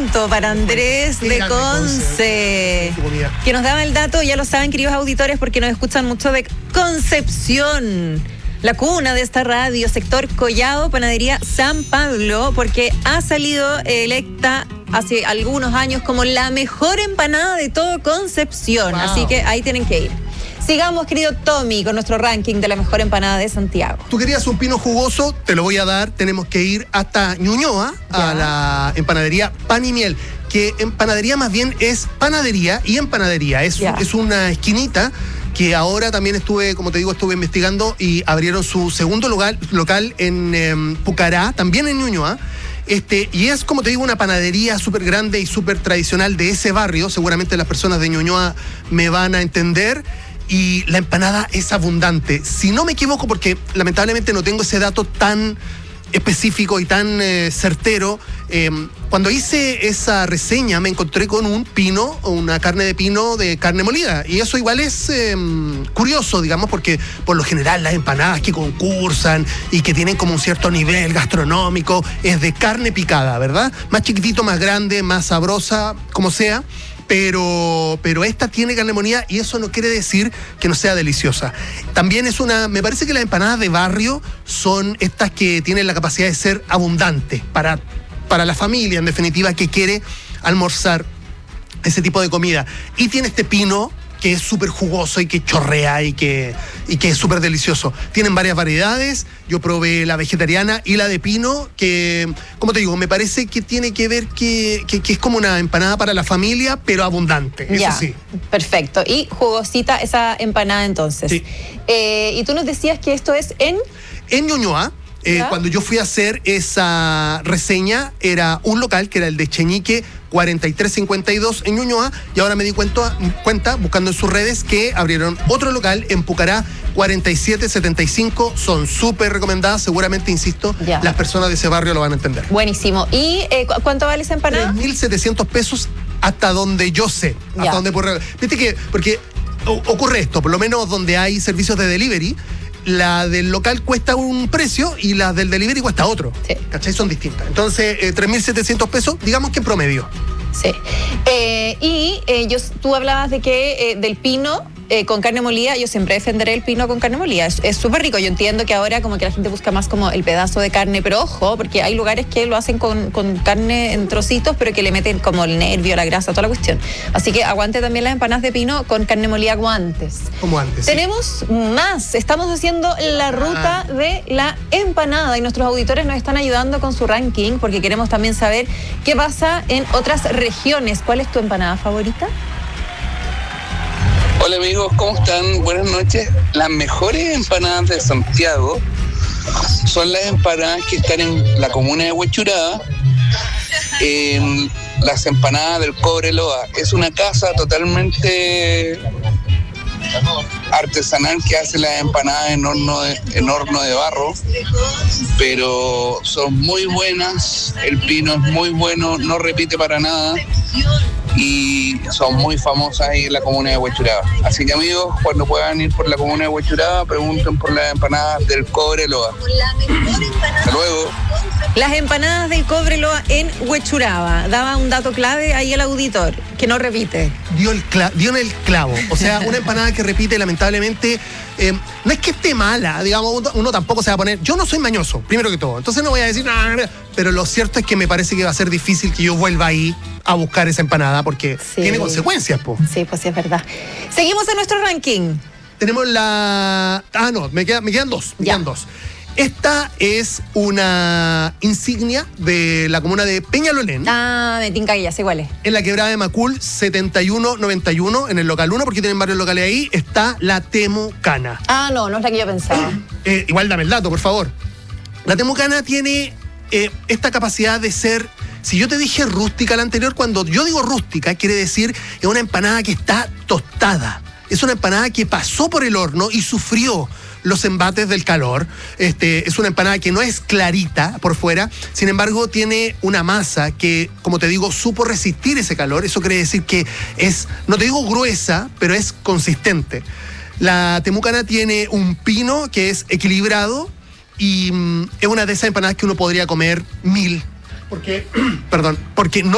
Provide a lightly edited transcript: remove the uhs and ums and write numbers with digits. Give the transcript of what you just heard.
punto para Andrés de Conce, que nos daba el dato, ya lo saben, queridos auditores, porque nos escuchan mucho, de Concepción, la cuna de esta radio, sector Collado, panadería San Pablo, porque ha salido electa hace algunos años como la mejor empanada de todo Concepción. Wow. Así que ahí tienen que ir. Sigamos, querido Tommy, con nuestro ranking de la mejor empanada de Santiago. Tú querías un pino jugoso, te lo voy a dar. Tenemos que ir hasta Ñuñoa, a la empanadería Pan y Miel, que empanadería más bien es panadería y empanadería. Es una esquinita que ahora también estuve investigando, y abrieron su segundo local en Pucará, también en Ñuñoa. Y es, como te digo, una panadería súper grande y súper tradicional de ese barrio. Seguramente las personas de Ñuñoa me van a entender. Y la empanada es abundante. Si no me equivoco, porque lamentablemente no tengo ese dato tan específico y tan certero, cuando hice esa reseña me encontré con un pino, una carne de pino de carne molida, y eso igual es curioso, digamos, porque por lo general las empanadas que concursan y que tienen como un cierto nivel gastronómico es de carne picada, ¿verdad? Más chiquitito, más grande, más sabrosa, como sea. Pero esta tiene carne molida, y eso no quiere decir que no sea deliciosa. También me parece que las empanadas de barrio son estas que tienen la capacidad de ser abundantes para la familia, en definitiva, que quiere almorzar ese tipo de comida. Y tiene este pino que es súper jugoso y que chorrea y que es súper delicioso. Tienen varias variedades. Yo probé la vegetariana y la de pino, que, como te digo, me parece que tiene que ver que es como una empanada para la familia, pero abundante, eso sí. Perfecto. Y jugosita esa empanada, entonces. Sí. Y tú nos decías que esto es en Ñuñoa. Cuando yo fui a hacer esa reseña, era un local que era el de Cheñique 4352 en Ñuñoa, y ahora me di cuenta, buscando en sus redes, que abrieron otro local en Pucará 4775. Son súper recomendadas, seguramente, insisto, las personas de ese barrio lo van a entender. Buenísimo. ¿Y cuánto vale esa empanada? 3.700 pesos, hasta donde yo sé. Hasta donde viste que, porque ocurre esto, por lo menos donde hay servicios de delivery, la del local cuesta un precio y la del delivery cuesta otro. Sí. ¿Cachai? Son distintas. Entonces, 3.700 pesos, digamos que en promedio. Sí. Tú hablabas de que del pino con carne molida. Yo siempre defenderé el pino con carne molida. Es súper rico. Yo entiendo que ahora como que la gente busca más como el pedazo de carne, pero ojo, porque hay lugares que lo hacen con carne en trocitos, pero que le meten como el nervio, la grasa, toda la cuestión. Así que aguante también las empanadas de pino con carne molida como antes. Como antes. Tenemos más. Estamos haciendo la ruta de la empanada, y nuestros auditores nos están ayudando con su ranking, porque queremos también saber qué pasa en otras regiones. ¿Cuál es tu empanada favorita? Hola amigos, ¿cómo están? Buenas noches. Las mejores empanadas de Santiago son las empanadas que están en la comuna de Huechuraba, en las empanadas del Cobreloa. Es una casa totalmente artesanal que hace las empanadas en horno de barro, pero son muy buenas. El pino es muy bueno, no repite para nada, y son muy famosas ahí en la comuna de Huechuraba. Así que amigos, cuando puedan ir por la comuna de Huechuraba, pregunten por las empanadas del Cobreloa. Hasta luego. Las empanadas del Cobreloa en Huechuraba. Daba un dato clave ahí el auditor, que no repite. Dio en el clavo. O sea, una empanada que repite, lamentablemente, no es que esté mala, digamos, uno tampoco se va a poner. Yo no soy mañoso, primero que todo, entonces no voy a decir nada, pero lo cierto es que me parece que va a ser difícil que yo vuelva ahí a buscar esa empanada, porque tiene consecuencias, po. Sí, pues sí, es verdad. Seguimos en nuestro ranking. Tenemos me quedan dos. Esta es una insignia de la comuna de Peñalolén. Me tinca que ya sé cuál es. En la quebrada de Macul, 7191, en el local 1, porque tienen varios locales ahí, está la Temucana. No es la que yo pensaba. Igual dame el dato, por favor. La Temucana tiene esta capacidad de ser, si yo te dije rústica la anterior, cuando yo digo rústica, quiere decir es una empanada que está tostada. Es una empanada que pasó por el horno y sufrió los embates del calor. Es una empanada que no es clarita por fuera, sin embargo tiene una masa que, como te digo, supo resistir ese calor. Eso quiere decir que es, no te digo gruesa, pero es consistente. La Temucana tiene un pino que es equilibrado y es una de esas empanadas que uno podría comer 1000. Porque no